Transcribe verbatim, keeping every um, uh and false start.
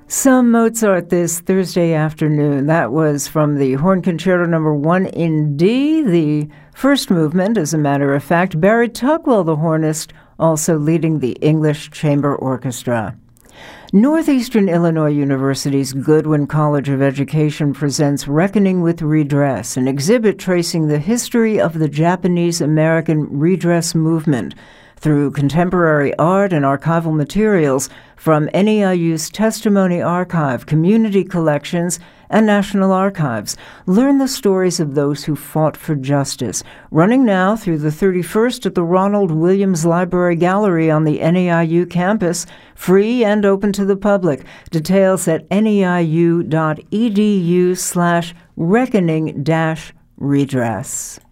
Some Mozart this Thursday afternoon. That was from the Horn Concerto Number One in D, the first movement, as a matter of fact. Barry Tugwell, the hornist, also leading the English Chamber Orchestra. Northeastern Illinois University's Goodwin College of Education presents Reckoning with Redress, an exhibit tracing the history of the Japanese-American redress movement through contemporary art and archival materials from N E I U's Testimony Archive, Community Collections, and National Archives. Learn the stories of those who fought for justice. Running now through the thirty-first at the Ronald Williams Library Gallery on the N E I U campus, free and open to the public. Details at neiu.edu slash reckoning dash redress.